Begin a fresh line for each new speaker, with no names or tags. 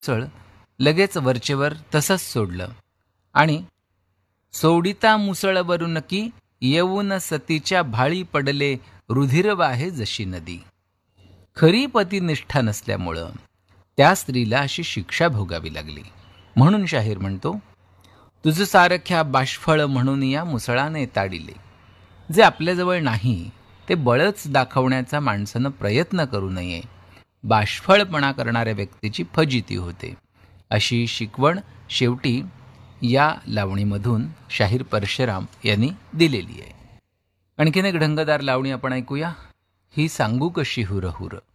मुसळ लगेच वरचेवर तसंच सोडलं आणि सोडिता मुसळवरून की येऊन सतीच्या भाळी पडले रुधिर वाहे जशी नदी. खरी पतिनिष्ठा नसल्यामुळं त्या स्त्रीला अशी शिक्षा भोगावी लागली. म्हणून शाहीर म्हणतो, तुझ सारख्या बाष्फळ म्हणून या मुसळाने ताडिले. जे आपल्याजवळ नाही ते बळच दाखवण्याचा माणसानं प्रयत्न करू नये. बाष्फळपणा करणाऱ्या व्यक्तीची फजिती होते. अशी शिकवण शेवटी या लावणीमधून शाहीर परशुराम यांनी दिलेली आहे. आणखीन एक ढंगदार लावणी आपण ऐकूया. ही सांगू कशी हुरहुर.